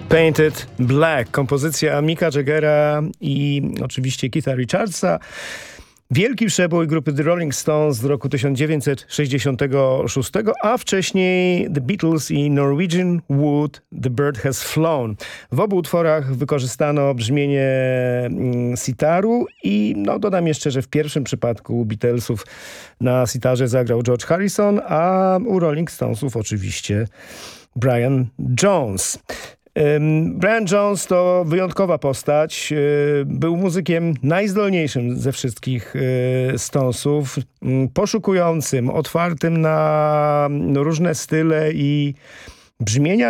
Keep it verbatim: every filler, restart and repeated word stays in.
Painted Black, kompozycja Micka Jaggera i oczywiście Keitha Richardsa. Wielki przebój grupy The Rolling Stones z roku tysiąc dziewięćset sześćdziesiątego szóstego, a wcześniej The Beatles i Norwegian Wood, The Bird Has Flown. W obu utworach wykorzystano brzmienie sitaru i no, dodam jeszcze, że w pierwszym przypadku Beatlesów na sitarze zagrał George Harrison, a u Rolling Stonesów oczywiście Brian Jones. Brian Jones to wyjątkowa postać. Był muzykiem najzdolniejszym ze wszystkich Stonesów, poszukującym, otwartym na różne style i brzmienia.